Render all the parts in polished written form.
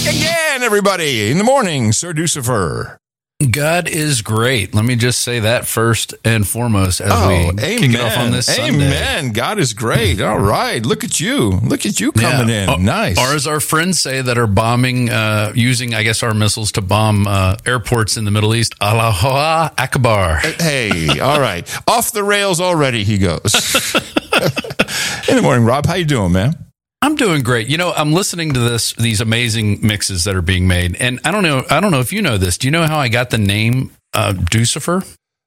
again, everybody. In the morning, Sir Ducifer. God is great. Let me just say that first and foremost as we kick it off on this Sunday. Amen. God is great. All right. Look at you. Look at you coming in. Nice. Or as our friends say that are bombing, using, I guess, our missiles to bomb airports in the Middle East. Allahu Akbar. Hey, all right. Off the rails already, he goes. In the morning, Rob. How you doing, man? I'm doing great. You know, I'm listening to these amazing mixes that are being made, and I don't know if you know this. Do you know how I got the name Ducifer?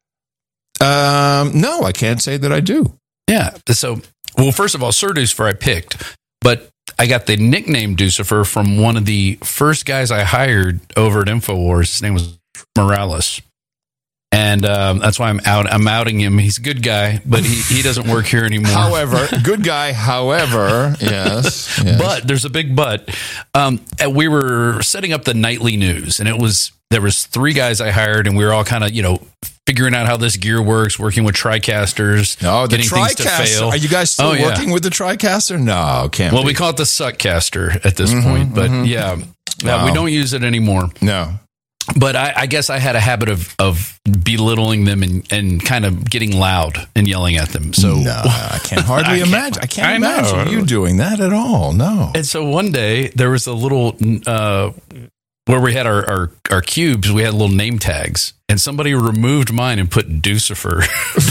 No, I can't say that I do. Yeah. So, well, first of all, Sir Ducifer I picked, but I got the nickname Ducifer from one of the first guys I hired over at InfoWars. His name was Morales. And that's why I'm outing him. He's a good guy, but he doesn't work here anymore. However, good guy. However, yes. But there's a big but. We were setting up the nightly news, and there was 3 guys I hired, and we were all kind of figuring out how this gear works, working with TriCasters, getting things to fail. Are you guys still working with the TriCaster? No, can't. Well, we call it the Suckcaster at this point, but we don't use it anymore. No. But I guess I had a habit of belittling them and kind of getting loud and yelling at them. So no, I can't hardly imagine. I can't imagine you doing that at all. No. And so one day there was a little where we had our cubes. We had little name tags, and somebody removed mine and put Ducifer.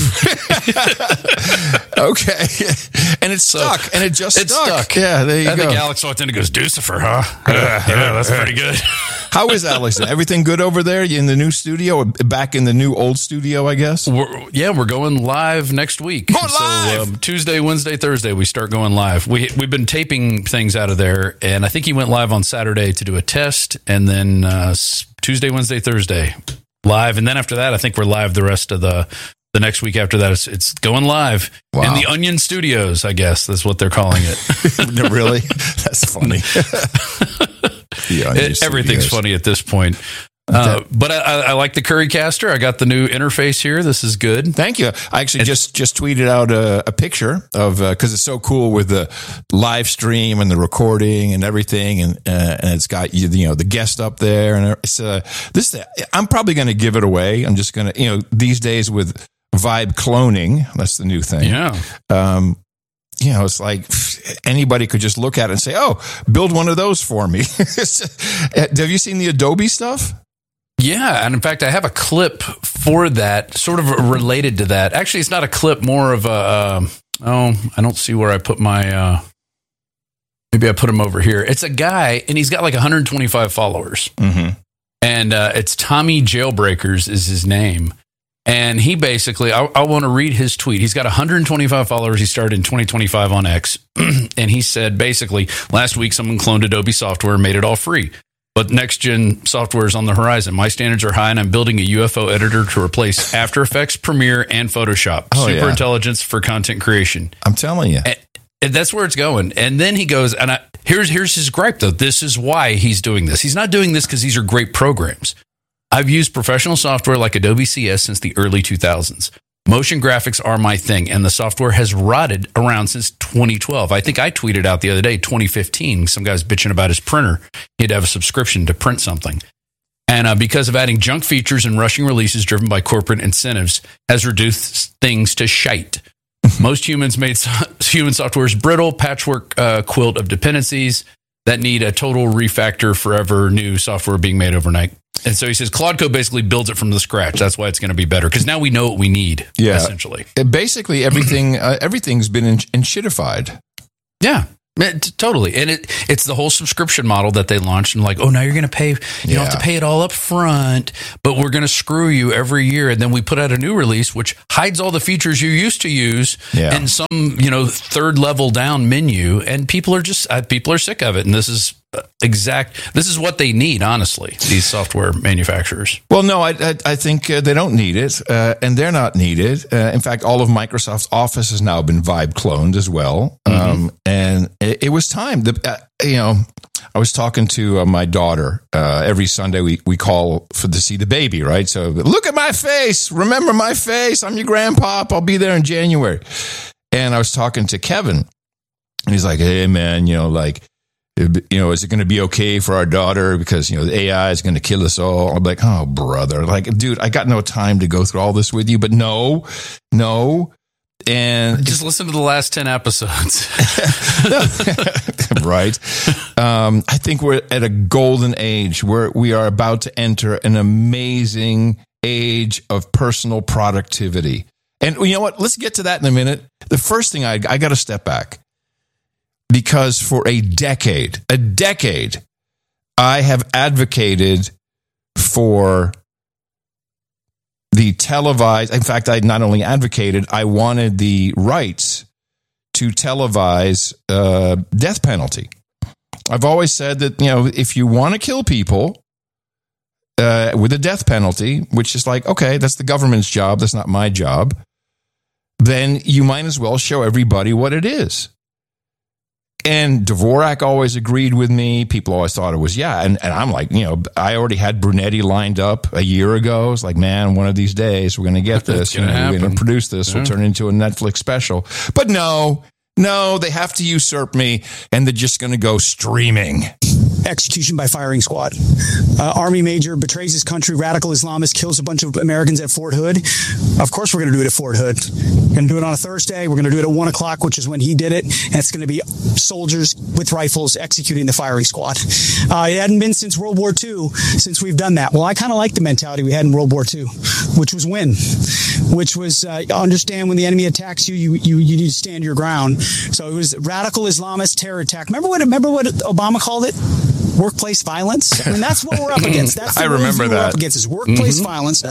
Okay, and it stuck, and it just stuck. Yeah, there you go. I think Alex walked in and goes, Ducifer, huh? Yeah, that's pretty good. How is Alex? Everything good over there? You in the new studio? Back in the new old studio, I guess? We're going live next week. Live! Tuesday, Wednesday, Thursday, we start going live. We've been taping things out of there, and I think he went live on Saturday to do a test, and then Tuesday, Wednesday, Thursday, live. And then after that, I think we're live the rest of the next week after that. It's going live in the Onion Studios, I guess. That's what they're calling it. Really? That's funny. Everything's funny at this point. But I like the Currycaster. I got the new interface here. This is good. Thank you. I actually just tweeted out a picture of because it's so cool with the live stream and the recording and everything, and it's got the guest up there, and it's this. I'm probably going to give it away. I'm just going to these days with vibe cloning. That's the new thing. Yeah. It's like anybody could just look at it and say, "Oh, build one of those for me." Have you seen the Adobe stuff? Yeah, and in fact, I have a clip for that, sort of related to that. Actually, it's not a clip, more of a, I don't see where I put my, maybe I put him over here. It's a guy, and he's got like 125 followers. Mm-hmm. And it's Tommy Jailbreakers is his name. And he basically, I want to read his tweet. He's got 125 followers. He started in 2025 on X. And he said, basically, last week someone cloned Adobe software and made it all free. But next-gen software is on the horizon. My standards are high, and I'm building a UFO editor to replace After Effects, Premiere, and Photoshop. Super intelligence for content creation. I'm telling you. And that's where it's going. And then he goes, and here's his gripe, though. This is why he's doing this. He's not doing this because these are great programs. I've used professional software like Adobe CS since the early 2000s. Motion graphics are my thing, and the software has rotted around since 2012. I think I tweeted out the other day, 2015, some guy's bitching about his printer. He had to have a subscription to print something. And because of adding junk features and rushing releases driven by corporate incentives, has reduced things to shite. Most human software is brittle, patchwork quilt of dependencies that need a total refactor, forever new software being made overnight. And so he says Claude Code basically builds it from the scratch. That's why it's going to be better, because now we know what we need, essentially. Basically, everything's been enshittified. Yeah, totally. And it's the whole subscription model that they launched. And like, oh, now you're going to pay, you don't have to pay it all up front, but we're going to screw you every year. And then we put out a new release, which hides all the features you used to use in some, third level down menu. And people are sick of it. And this is what they need, honestly, these software manufacturers. Well, no, I think they don't need it, and they're not needed. In fact, all of Microsoft's Office has now been vibe cloned as well. And it was time. I was talking to my daughter. Every Sunday we call to see the baby, right? So look at my face. Remember my face. I'm your grandpop. I'll be there in January. And I was talking to Kevin, and he's like, hey, man, is it going to be okay for our daughter because, the AI is going to kill us all? I'm like, oh, brother. Like, dude, I got no time to go through all this with you, but no. And just listen to the last 10 episodes. Right. I think we're at a golden age where we are about to enter an amazing age of personal productivity. And you know what? Let's get to that in a minute. The first thing I got to step back. Because for a decade, I have advocated for the televised. In fact, I not only advocated, I wanted the rights to televise death penalty. I've always said that, if you want to kill people with a death penalty, which is like, okay, that's the government's job, that's not my job, then you might as well show everybody what it is. And Dvorak always agreed with me. People always thought it was, And I'm like, I already had Brunetti lined up a year ago. It's like, man, one of these days we're going to get this. We're going to produce this. We'll turn it into a Netflix special. But no, they have to usurp me, and they're just going to go streaming. Execution by firing squad. Army major betrays his country. Radical Islamist kills a bunch of Americans at Fort Hood. Of course, we're going to do it at Fort Hood. We're going to do it on a Thursday. We're going to do it at 1:00, which is when he did it. And it's going to be soldiers with rifles executing the firing squad. It hadn't been since World War II since we've done that. Well, I kind of like the mentality we had in World War II, which was win, which was understand when the enemy attacks you, you need to stand your ground. So it was radical Islamist terror attack. Remember what Obama called it? Workplace violence. I mean, that's what we're up against. That's the I remember that. We're up against is workplace violence.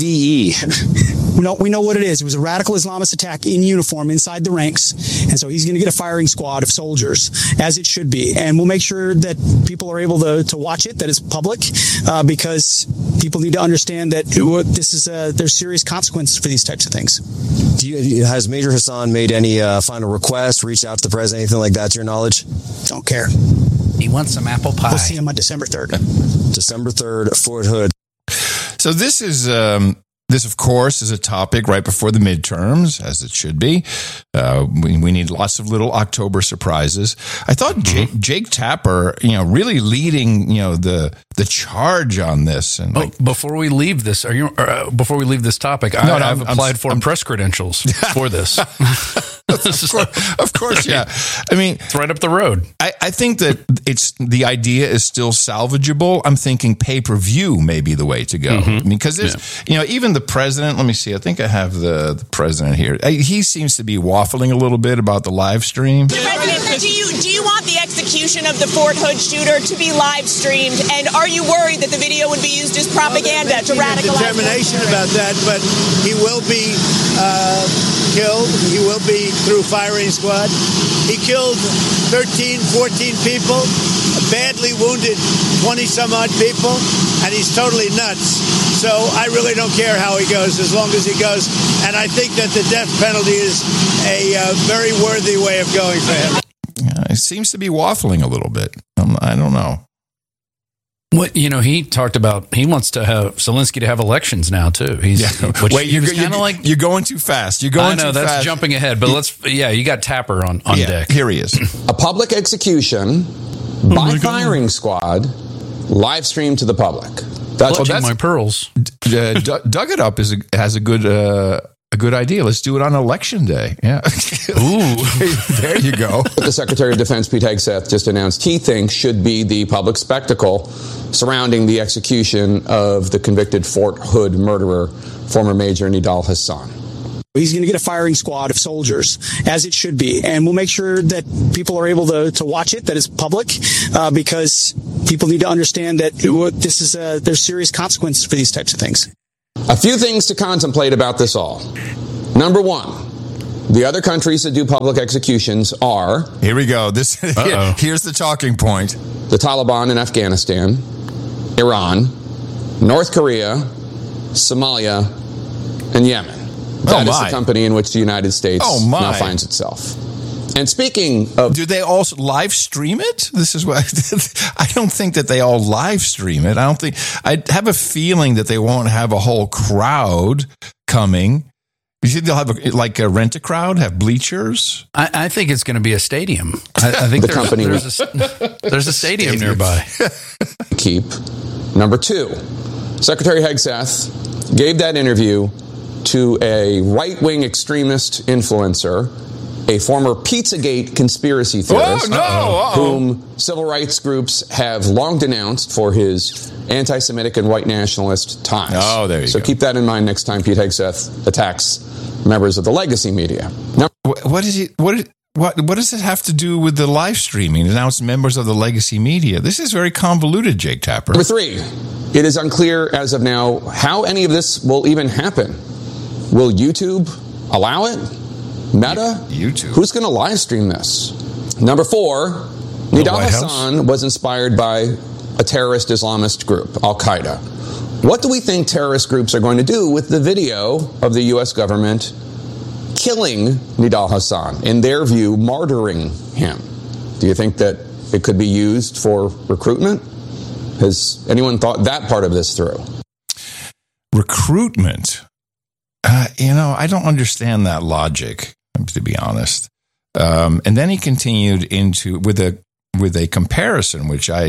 CVE. We know what it is. It was a radical Islamist attack in uniform inside the ranks, and so he's going to get a firing squad of soldiers, as it should be. And we'll make sure that people are able to watch it, that it's public, because people need to understand that this is there's serious consequences for these types of things. Has Major Hassan made any final requests, reached out to the president, anything like that, to your knowledge? Don't care. He wants some apple pie. We'll see him on December 3rd. December 3rd, Fort Hood. So this is this, of course, is a topic right before the midterms, as it should be. We need lots of little October surprises. I thought Jake Tapper, really leading, the charge on this. And before we leave this, before we leave this topic, I've applied for press credentials for this. Of course, yeah. I mean, it's right up the road. I think that the idea is still salvageable. I'm thinking pay-per-view may be the way to go. I mean, because even the president. Let me see. I think I have the president here. He seems to be waffling a little bit about the live stream. President, do you want the execution of the Fort Hood shooter to be live streamed? And are you worried that the video would be used as propaganda to radicalize? Determination about that, but he will be killed. He will be through firing squad. He killed 13, 14 people, badly wounded 20-some-odd people, and he's totally nuts. So I really don't care how he goes as long as he goes. And I think that the death penalty is a very worthy way of going for him. Yeah, he seems to be waffling a little bit. I don't know. What he talked about, he wants to have Zelensky to have elections now too. Wait, you're going too fast. You're going. I know too that's fast. Jumping ahead, but you got Tapper on deck. Here he is. A public execution by firing squad, live streamed to the public. That's my pearls. Dug It Up has a good idea. Let's do it on election day. Yeah. Ooh. There you go. The Secretary of Defense, Pete Hegseth, just announced he thinks should be the public spectacle surrounding the execution of the convicted Fort Hood murderer, former Major Nidal Hassan. He's going to get a firing squad of soldiers, as it should be. And we'll make sure that people are able to watch it, that it's public, because people need to understand that this is there's serious consequences for these types of things. A few things to contemplate about this all. Number one, the other countries that do public executions are... Here we go. Here's the talking point. The Taliban in Afghanistan, Iran, North Korea, Somalia, and Yemen. That is the company in which the United States now finds itself. And speaking of... Do they all live stream it? This is what I don't think that they all live stream it. I have a feeling that they won't have a whole crowd coming. You think they'll have a rent-a-crowd, have bleachers? I think it's going to be a stadium. I think there's a stadium nearby. Keep. Number 2, Secretary Hegseth gave that interview to a right-wing extremist influencer, a former Pizzagate conspiracy theorist, whom civil rights groups have long denounced for his anti-Semitic and white nationalist ties. Oh, there you go. So keep that in mind next time Pete Hegseth attacks members of the legacy media. Now, what does it have to do with the live streaming? Now it's members of the legacy media. This is very convoluted, Jake Tapper. Number 3, it is unclear as of now how any of this will even happen. Will YouTube allow it? Meta? YouTube. Who's going to live stream this? Number 4, Nidal Hasan was inspired by a terrorist Islamist group, Al-Qaeda. What do we think terrorist groups are going to do with the video of the U.S. government killing Nidal Hasan, in their view, martyring him? Do you think that it could be used for recruitment? Has anyone thought that part of this through? Recruitment? I don't understand that logic, to be honest. And then he continued with a comparison,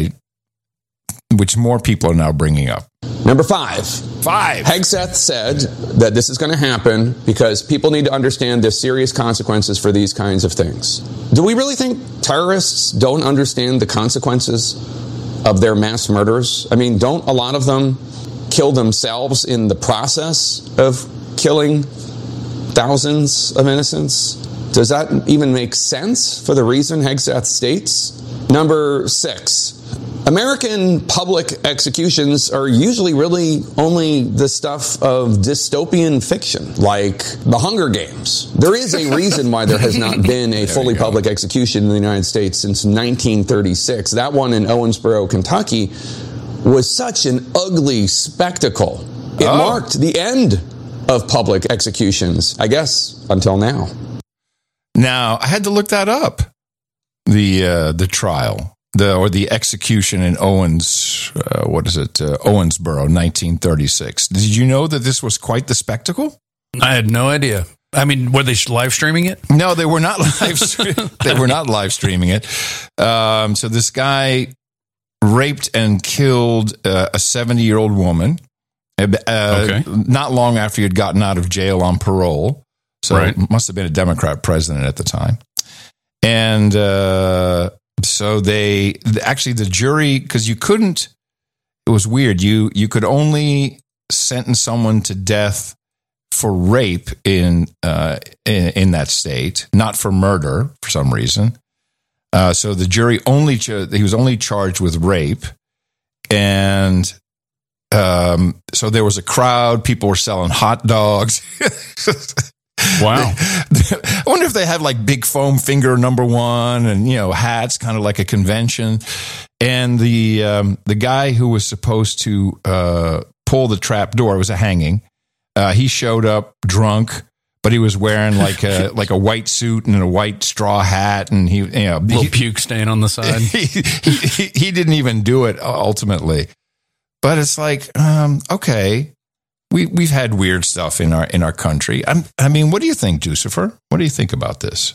which more people are now bringing up. Number 5. Hegseth said that this is going to happen because people need to understand the serious consequences for these kinds of things. Do we really think terrorists don't understand the consequences of their mass murders? I mean, don't a lot of them kill themselves in the process of killing thousands of innocents? Does that even make sense for the reason Hegseth states? Number 6. American public executions are usually really only the stuff of dystopian fiction, like the Hunger Games. There is a reason why there has not been a fully public execution in the United States since 1936. That one in Owensboro, Kentucky, was such an ugly spectacle. It marked the end of public executions, I guess, until now. Now, I had to look that up, the trial. The execution in Owensboro, 1936. Did you know that this was quite the spectacle? I had no idea. I mean, were they live streaming it? No, they were not live streaming it. So this guy raped and killed a 70-year-old woman not long after he had gotten out of jail on parole. So it must have been a Democrat president at the time. And so the jury, because you couldn't, it was weird. You could only sentence someone to death for rape in that state, not for murder for some reason. So the jury he was only charged with rape. And so there was a crowd. People were selling hot dogs. Wow. I wonder if they have like big foam finger #1 and, hats, kind of like a convention. And the guy who was supposed to pull the trap door, it was a hanging. He showed up drunk, but he was wearing like a white suit and a white straw hat, and he little puke stain on the side. He didn't even do it ultimately. But it's like, okay. We've had weird stuff in our country. I mean, what do you think, Jucifer? What do you think about this?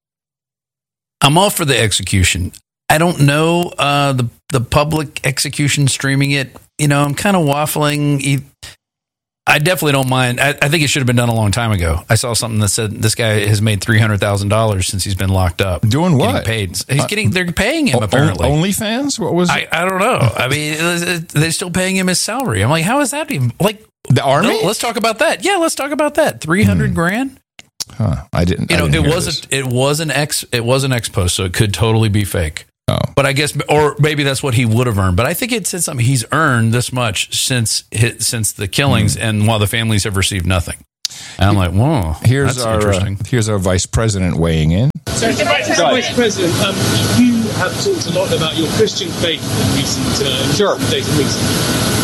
I'm all for the execution. I don't know the public execution streaming it. I'm kind of waffling. I definitely don't mind. I think it should have been done a long time ago. I saw something that said this guy has made $300,000 since he's been locked up. Doing what? Paid. They're paying him apparently. OnlyFans? What was it? I don't know. I mean, they're still paying him his salary. I'm like, how is that even like? The Army? No, let's talk about that. Yeah, let's talk about that. $300,000. I didn't. It was an ex post, so it could totally be fake. Oh. But I guess, or maybe that's what he would have earned. But I think it said something. He's earned this much since the killings, and while the families have received nothing. And I'm like, whoa. Here's our vice president weighing in. So, Vice President, you have talked a lot about your Christian faith in recent days and weeks.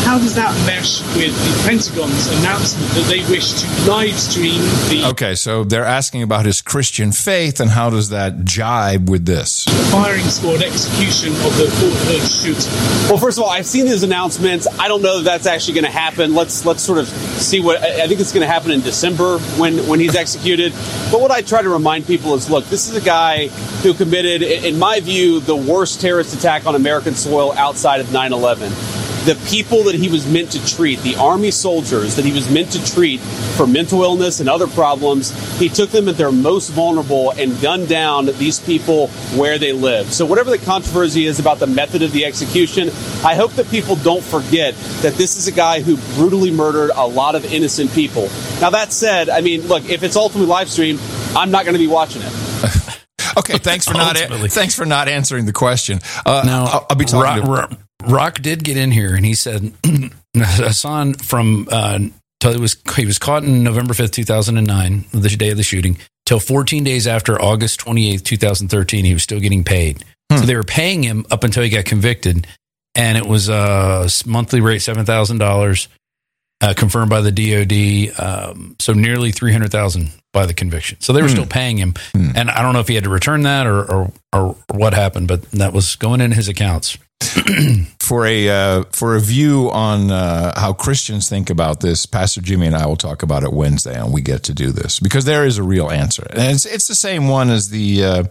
how does that mesh with the Pentagon's announcement that they wish to live stream the... Okay, so they're asking about his Christian faith, and how does that jibe with this? Firing squad execution of the Fort Hood shooter. Well, first of all, I've seen his announcements. I don't know that that's actually going to happen. Let's sort of see what... I think it's going to happen in December when he's executed. But what I try to remind people is, look, this is a guy who committed, in my view, the worst terrorist attack on American soil outside of 9/11. The people that he was meant to treat, the Army soldiers that he was meant to treat for mental illness and other problems, he took them at their most vulnerable and gunned down these people where they live. So whatever the controversy is about the method of the execution, I hope that people don't forget that this is a guy who brutally murdered a lot of innocent people. Now, that said, I mean, look, if it's ultimately live streamed, I'm not going to be watching it. Okay, thanks for not answering the question. Now, I'll be talking Rock did get in here, and he said Hassan he was caught on November 5th, 2009, the day of the shooting, till 14 days after August 28th, 2013, he was still getting paid. So they were paying him up until he got convicted, and it was a monthly rate, $7,000, confirmed by the DOD, so nearly $300,000 by the conviction. So they were still paying him, and I don't know if he had to return that or what happened, but that was going in his accounts. For a view on how Christians think about this, Pastor Jimmy and I will talk about it Wednesday, and we get to do this because there is a real answer, and it's the same one as the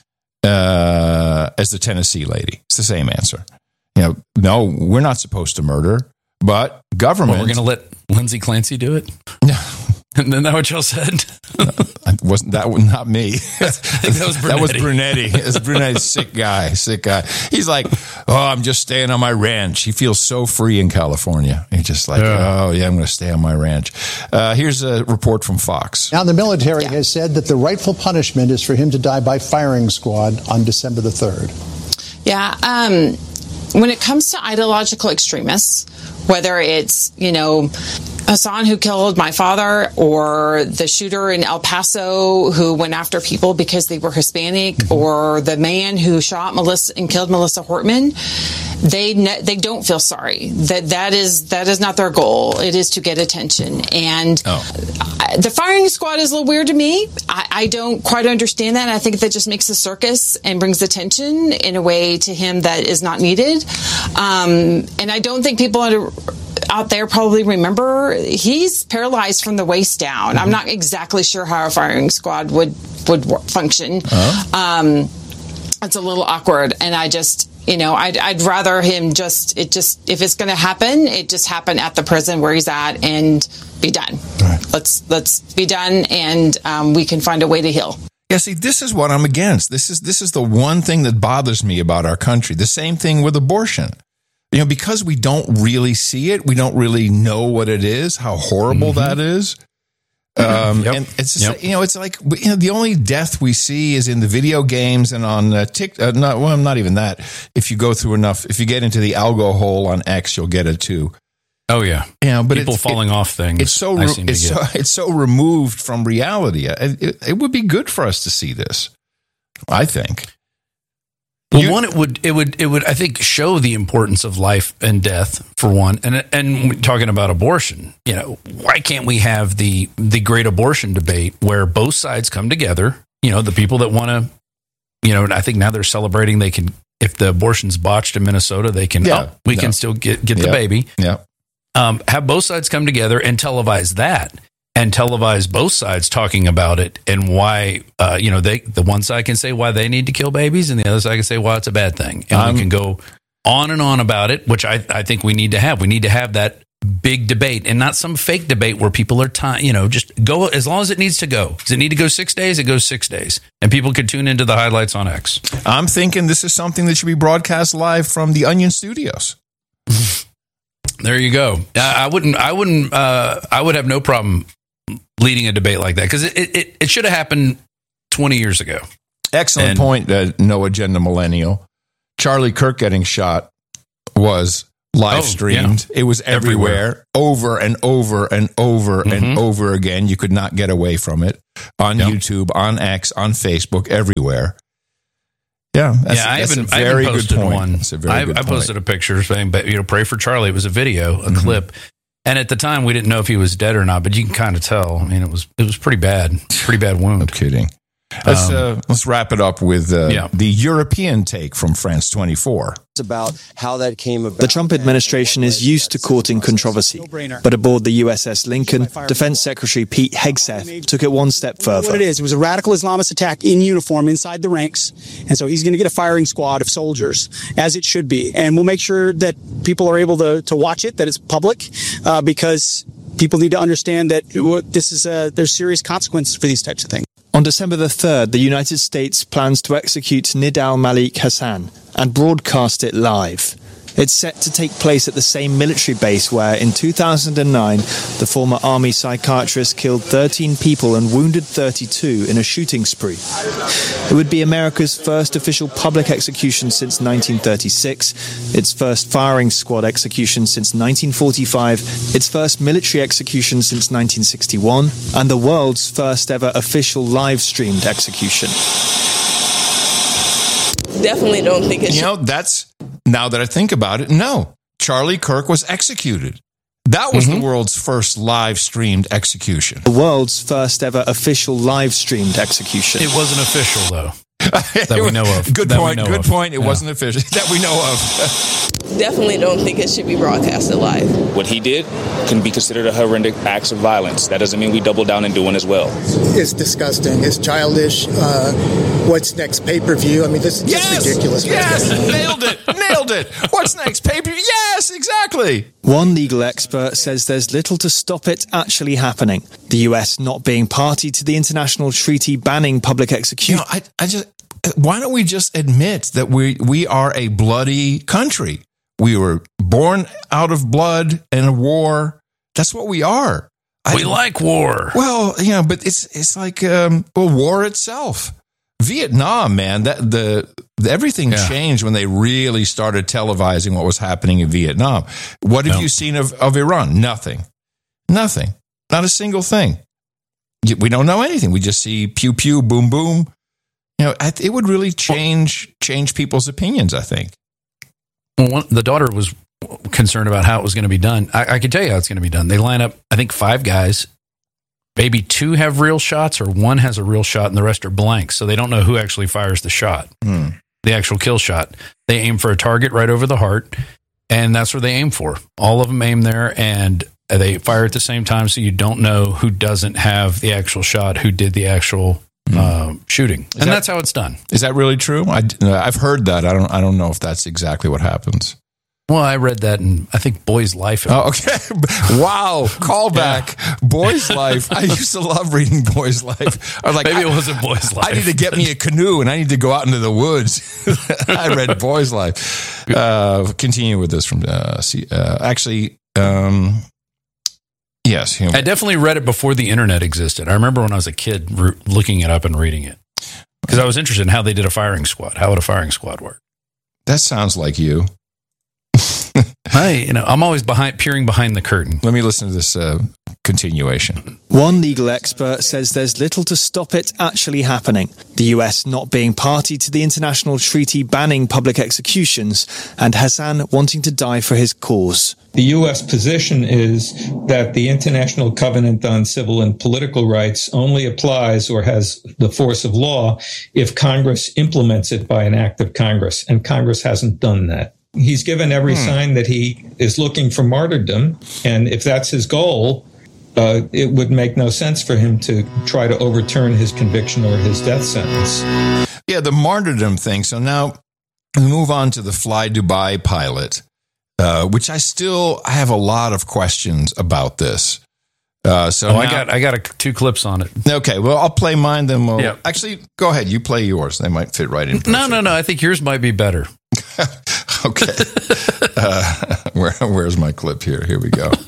Tennessee lady. It's the same answer. No, we're not supposed to murder, but government. Well, we're going to let Lindsay Clancy do it. Isn't that what y'all said? Wasn't that not me? I think that was Brunetti. That was Brunetti. It's Brunetti's sick guy. He's like, I'm just staying on my ranch. He feels so free in California. He's just like, I'm going to stay on my ranch. Here's a report from Fox. Now, the military has said that the rightful punishment is for him to die by firing squad on December the 3rd. Yeah. When it comes to ideological extremists, whether it's, Hassan who killed my father or the shooter in El Paso who went after people because they were Hispanic or the man who shot Melissa and killed Melissa Hortman, they don't feel sorry. That is not their goal. It is to get attention. And the firing squad is a little weird to me. I don't quite understand that. I think that just makes a circus and brings attention in a way to him that is not needed. And I don't think people out there probably remember he's paralyzed from the waist down. I'm not exactly sure how a firing squad would function. It's a little awkward, and I just, I'd rather him if it's going to happen, it just happen at the prison where he's at and be done. Right. Let's be done, and we can find a way to heal. Yeah, see, this is what I'm against. This is the one thing that bothers me about our country. The same thing with abortion. Because we don't really see it, we don't really know what it is, how horrible that is. And it's just, it's like, the only death we see is in the video games and on TikTok. Not even that. If you go through enough, if you get into the algo hole on X, you'll get it too. Oh yeah, but people falling off things. It's so removed from reality. It would be good for us to see this, I think. Well, it would I think show the importance of life and death for one, and talking about abortion, why can't we have the great abortion debate where both sides come together? The people that want to, and I think now they're celebrating they can, if the abortion's botched in Minnesota, they can can still get the baby. Yeah, have both sides come together and televise that. And televise both sides talking about it and why, the one side can say why they need to kill babies and the other side can say why it's a bad thing. And we can go on and on about it, which I think we need to have. We need to have that big debate and not some fake debate where people are, just go as long as it needs to go. Does it need to go 6 days? It goes 6 days. And people can tune into the highlights on X. I'm thinking this is something that should be broadcast live from the Onion Studios. There you go. I would have no problem leading a debate like that because it should have happened 20 years ago. Excellent point, No Agenda Millennial. Charlie Kirk getting shot was live streamed. Yeah. It was everywhere, over and over and over and over again. You could not get away from it on YouTube, on X, on Facebook, everywhere. Yeah, I haven't posted one. I posted a picture saying, pray for Charlie. It was a video, a clip. And at the time, we didn't know if he was dead or not, but you can kind of tell. I mean, it was pretty bad wound. No kidding. Let's wrap it up with the European take from France 24. It's about how that came about. The Trump administration is used to courting controversy, but aboard the USS Lincoln, Defense Secretary Pete Hegseth took it one step further. What it was a radical Islamist attack in uniform inside the ranks, and so he's going to get a firing squad of soldiers, as it should be. And we'll make sure that people are able to watch it, that it's public, because people need to understand that this is there's serious consequences for these types of things. On December the 3rd, the United States plans to execute Nid al-Malik Hassan and broadcast it live. It's set to take place at the same military base where, in 2009, the former army psychiatrist killed 13 people and wounded 32 in a shooting spree. It would be America's first official public execution since 1936, its first firing squad execution since 1945, its first military execution since 1961, and the world's first ever official live-streamed execution. Definitely don't think it that's... Now that I think about it, no. Charlie Kirk was executed. That was the world's first live-streamed execution. The world's first ever official live-streamed execution. It wasn't official, though, that we know of. Good point. It wasn't official that we know of. Definitely don't think it should be broadcasted live. What he did can be considered a horrific acts of violence. That doesn't mean we double down and do one as well. It's disgusting. It's childish. What's next? Pay-per-view? I mean, this is just ridiculous. Yes, nailed it. What's next? Pay-per-view? Yes, exactly. One legal expert says there's little to stop it actually happening. The US not being party to the international treaty banning public execution. Why don't we just admit that we are a bloody country? We were born out of blood and a war. That's what we are. We like war. Well, but it's like war itself. Vietnam, man, everything changed when they really started televising what was happening in Vietnam. What have you seen of Iran? Nothing. Not a single thing. We don't know anything. We just see pew pew, boom boom. It would really change people's opinions, I think. Well, the daughter was concerned about how it was going to be done. I can tell you how it's going to be done. They line up, I think, 5 guys. Maybe 2 have real shots, or 1 has a real shot, and the rest are blanks. So they don't know who actually fires the shot, the actual kill shot. They aim for a target right over the heart, and that's where they aim for. All of them aim there, and they fire at the same time, so you don't know who doesn't have the actual shot, who did the actual shooting. And that's how it's done. Is that really true? I've heard that. I don't know if that's exactly what happens. Well, I read that in, I think, Boy's Life. Oh, okay. Wow. Callback. Yeah. Boy's Life. I used to love reading Boy's Life. I was like, maybe it wasn't Boy's Life. I need to get me a canoe and I need to go out into the woods. I read Boy's Life. Continue with this from, yes. I definitely read it before the internet existed. I remember when I was a kid looking it up and reading it. Because I was interested in how they did a firing squad. How would a firing squad work? That sounds like you. I'm always peering behind the curtain. Let me listen to this continuation. One legal expert says there's little to stop it actually happening. The US not being party to the international treaty banning public executions, and Hassan wanting to die for his cause. The U.S. position is that the International Covenant on Civil and Political Rights only applies or has the force of law if Congress implements it by an act of Congress, and Congress hasn't done that. He's given every sign that he is looking for martyrdom, and if that's his goal, it would make no sense for him to try to overturn his conviction or his death sentence. Yeah, the martyrdom thing. So now we move on to the Fly Dubai pilot, which I have a lot of questions about this. I got 2 clips on it. Okay, well, I'll play mine, then we'll... Actually, go ahead. You play yours. They might fit right in. No. I think yours might be better. Okay. Where's my clip here? Here we go.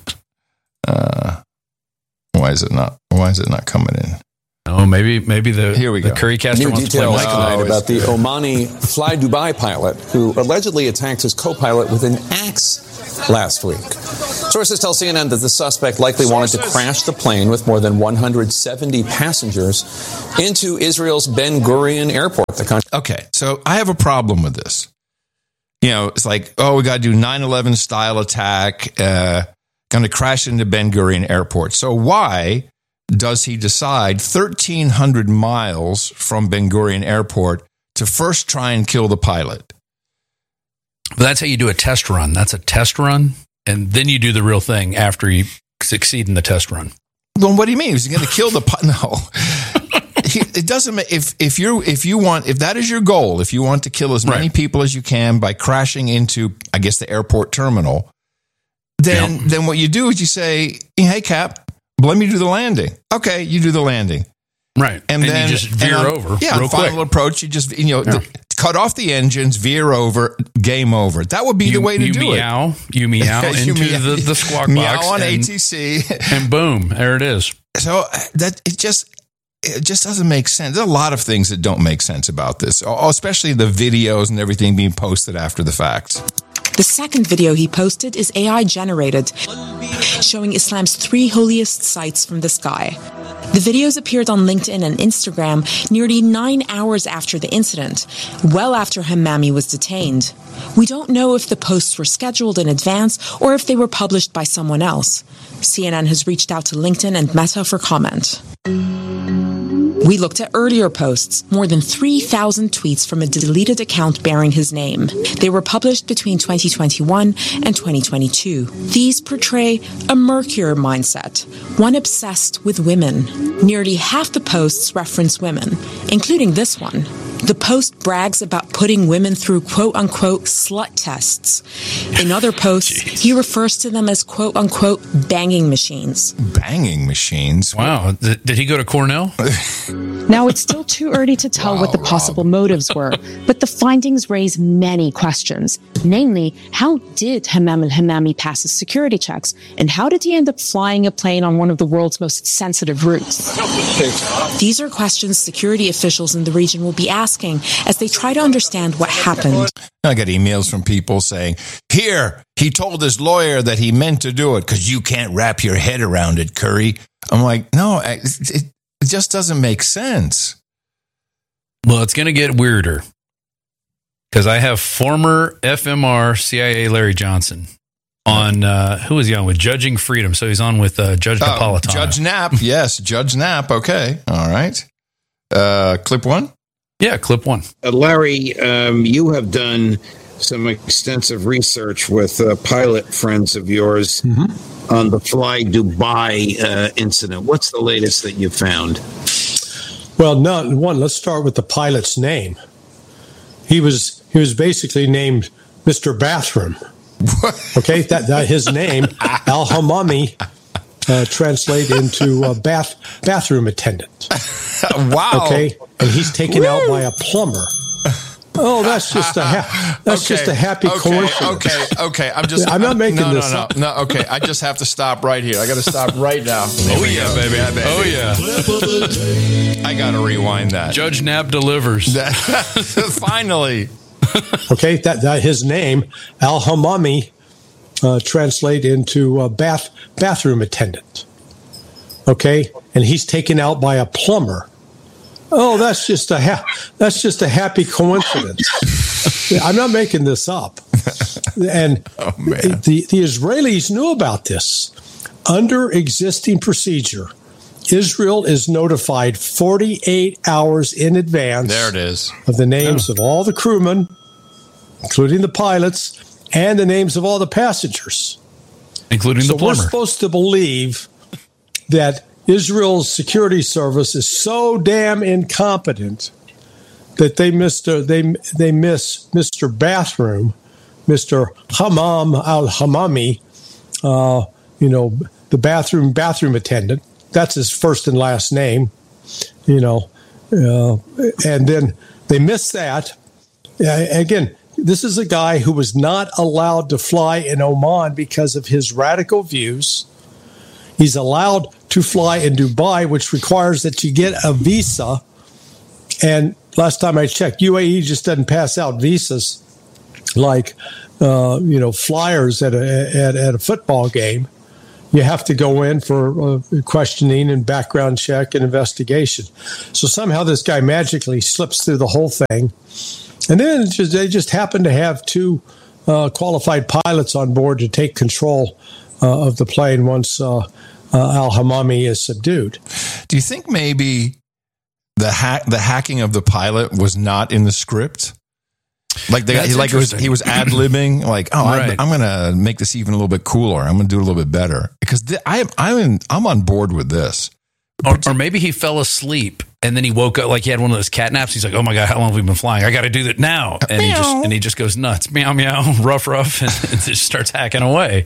Why is it not coming in? Oh, maybe the Currycaster New wants to play details tonight about the Omani Fly Dubai pilot who allegedly attacked his co-pilot with an axe last week. Sources tell CNN that the suspect likely wanted to crash the plane with more than 170 passengers into Israel's Ben Gurion Airport. Okay, so I have a problem with this. It's like, we got to do 9/11 style attack, going to crash into Ben Gurion Airport. So why does he decide 1,300 miles from Ben Gurion Airport to first try and kill the pilot? But that's how you do a test run. That's a test run, and then you do the real thing after you succeed in the test run. Well, what do you mean? Is he going to kill the pilot? No. It doesn't make if that is your goal, if you want to kill as many people as you can by crashing into, I guess, the airport terminal, then what you do is you say, "Hey, Cap, let me do the landing." Okay, you do the landing, right? And then you just veer over. Yeah, real final quick. Approach. You just cut off the engines, veer over, game over. That would be the way to do it. You meow into the squawk box. Meow on ATC, and boom, there it is. So it just doesn't make sense. There's a lot of things that don't make sense about this, especially the videos and everything being posted after the fact. The second video he posted is AI generated, showing Islam's 3 holiest sites from the sky. The videos appeared on LinkedIn and Instagram nearly 9 hours after the incident, well after Hammami was detained. We don't know if the posts were scheduled in advance or if they were published by someone else. CNN has reached out to LinkedIn and Meta for comment. We looked at earlier posts, more than 3,000 tweets from a deleted account bearing his name. They were published between 2021 and 2022. These portray a murkier mindset, one obsessed with women. Nearly half the posts reference women, including this one. The post brags about putting women through quote-unquote slut tests. In other posts, he refers to them as quote-unquote banging machines. Banging machines? Wow. Did he go to Cornell? Now, it's still too early to tell what the possible motives were, but the findings raise many questions. Namely, how did Hammam al-Hammami pass his security checks? And how did he end up flying a plane on one of the world's most sensitive routes? These are questions security officials in the region will be asking as they try to understand what happened. I got emails from people saying, "Here, he told his lawyer that he meant to do it because you can't wrap your head around it, Curry." I'm like, no, it just doesn't make sense. Well, it's going to get weirder because I have former FMR CIA Larry Johnson on, who is he on with? Judging Freedom. So he's on with Judge Napolitano. Judge Knapp, yes, Judge Knapp. Okay, all right. Clip 1? Yeah, clip 1. Larry, you have done some extensive research with pilot friends of yours on the Fly Dubai incident. What's the latest that you found? Well, let's start with the pilot's name. He was basically named Mr. Bathroom. Okay, that his name, Al-Hammami, translate into bathroom attendant. Wow. Okay, and he's taken out by a plumber. Oh, that's just a happy coincidence. Okay. I'm not making this up. No. Okay, I just have to stop right here. I got to stop right now. Oh yeah, baby. Oh yeah. I got to rewind that. Judge Knapp delivers. Finally. Okay, that his name, Al-Hammami, translate into bathroom attendant. Okay, and he's taken out by a plumber. Oh, that's just a happy coincidence. I'm not making this up. And the Israelis knew about this. Under existing procedure, Israel is notified 48 hours in advance. There it is. Of the names of all the crewmen, including the pilots, and the names of all the passengers, including the plumber. So we're supposed to believe that Israel's security service is so damn incompetent that they miss Mr. Bathroom, Mr. Hammam al-Hammami, the bathroom attendant. That's his first and last name, and then they miss that. Again, this is a guy who was not allowed to fly in Oman because of his radical views. He's allowed to fly in Dubai, which requires that you get a visa. And last time I checked, UAE just doesn't pass out visas like flyers at a football game. You have to go in for questioning and background check and investigation. So somehow this guy magically slips through the whole thing. And then they just happen to have two qualified pilots on board to take control of the plane once al-Hamami is subdued. Do you think maybe the hacking of the pilot was not in the script? Like he was ad-libbing, like, right. I'm going to make this even a little bit cooler. I'm going to do it a little bit better because I'm on board with this. Or maybe he fell asleep and then he woke up like he had one of those cat naps. He's like, "Oh my God, how long have we been flying? I got to do that now!" And he just goes nuts, meow meow, ruff, and just starts hacking away.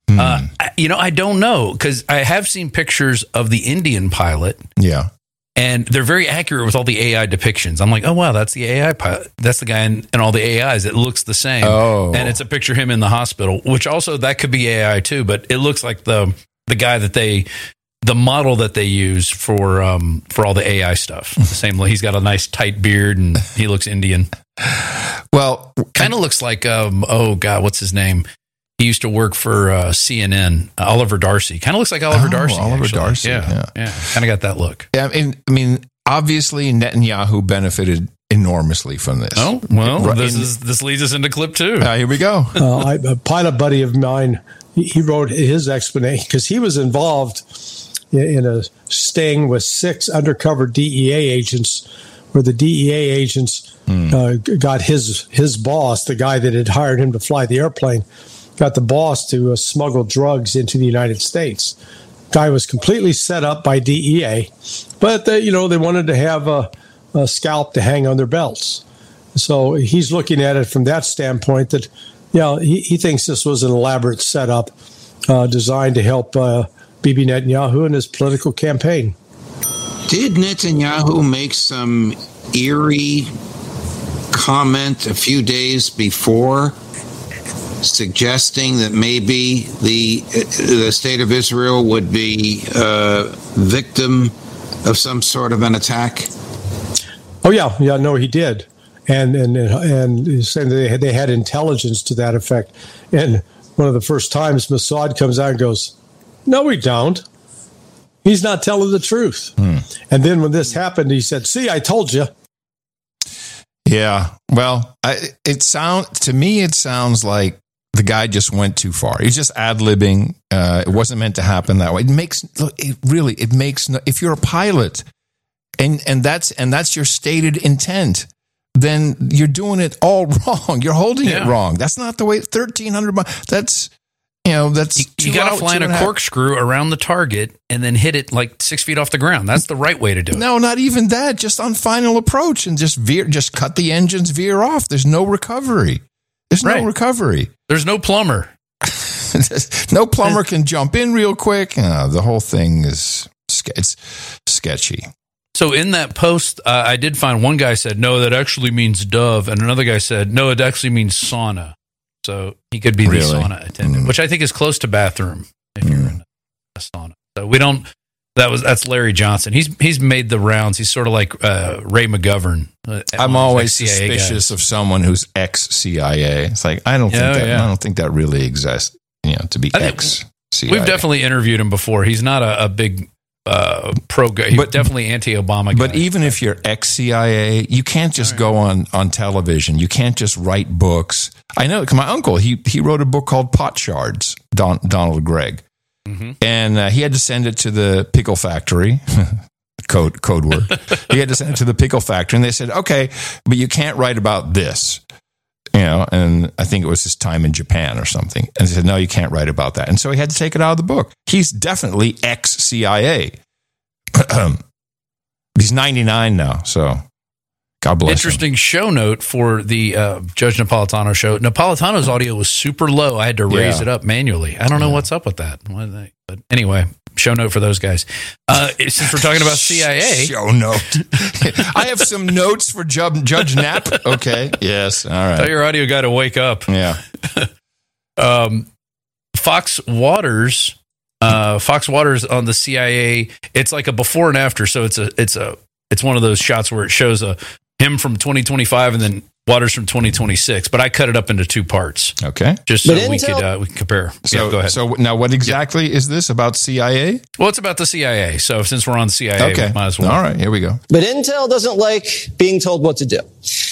I don't know because I have seen pictures of the Indian pilot. Yeah. And they're very accurate with all the AI depictions. I'm like, oh, wow, that's the AI pilot. That's the guy in all the AIs. It looks the same. Oh. And it's a picture of him in the hospital, which also that could be AI too. But it looks like the guy the model that they use for all the AI stuff. The same. He's got a nice tight beard and he looks Indian. Well, kind of looks like, oh God, what's his name? He used to work for CNN, Oliver Darcy. Kind of looks like Oliver Darcy. Oliver actually. Darcy, yeah. Kind of got that look. Yeah, I mean, obviously Netanyahu benefited enormously from this. Oh, well, this leads us into clip 2. Here we go. A pilot buddy of mine, he wrote his explanation because he was involved in a sting with 6 undercover DEA agents, where the DEA agents got his boss, the guy that had hired him to fly the airplane, got the boss to smuggle drugs into the United States. Guy was completely set up by DEA, but they wanted to have a scalp to hang on their belts. So he's looking at it from that standpoint that, he thinks this was an elaborate setup designed to help Bibi Netanyahu in his political campaign. Did Netanyahu make some eerie comment a few days before, suggesting that maybe the state of Israel would be victim of some sort of an attack? Oh yeah, no, he did, and saying that they had intelligence to that effect. And one of the first times Mossad comes out and goes, "No, we don't. He's not telling the truth." And then when this happened, he said, "See, I told you." Yeah, well, it sounds like the guy just went too far. He's just ad-libbing. It wasn't meant to happen that way. If you're a pilot and that's your stated intent, then you're doing it all wrong. You're holding it wrong. That's not the way. 1,300 miles. That's you got to fly in a corkscrew around the target and then hit it like 6 feet off the ground. That's the right way to do it. No, not even that. Just on final approach and just cut the engines, veer off. There's no recovery. No recovery. There's no plumber. No plumber can jump in real quick. The whole thing is sketchy. So in that post, I did find one guy said, no, that actually means dove. And another guy said, no, it actually means sauna. So he could be the sauna attendant, which I think is close to bathroom if you're in a sauna. So we don't. That's Larry Johnson. He's made the rounds. He's sort of like Ray McGovern. I'm always suspicious of someone who's ex-CIA. It's like I don't think that really exists. To be ex-CIA. We've definitely interviewed him before. He's not a big pro guy. He's definitely anti-Obama guy. But even if you're ex-CIA, you can't just go on television. You can't just write books. I know, because my uncle, he wrote a book called Pot Shards, Donald Gregg. Mm-hmm. And he had to send it to the pickle factory, code word. He had to send it to the pickle factory, and they said, okay, but you can't write about this. And I think it was his time in Japan or something. And they said, no, you can't write about that. And so he had to take it out of the book. He's definitely ex-CIA. He's 99 now, so God bless Interesting him. Show note for the Judge Napolitano show. Napolitano's audio was super low. I had to raise it up manually. I don't know what's up with that. But anyway, show note for those guys. Since we're talking about CIA. Show note. I have some notes for Judge Knapp. Okay. Yes. All right. Tell your audio guy to wake up. Yeah. Fox Waters on the CIA. It's like a before and after. So it's one of those shots where it shows him from 2025 and then Waters from 2026, but I cut it up into 2 parts. Okay. Just so we can compare. So, go ahead. So now what exactly is this about CIA? Well, it's about the CIA. So since we're on CIA, we might as well. All right, here we go. But Intel doesn't like being told what to do.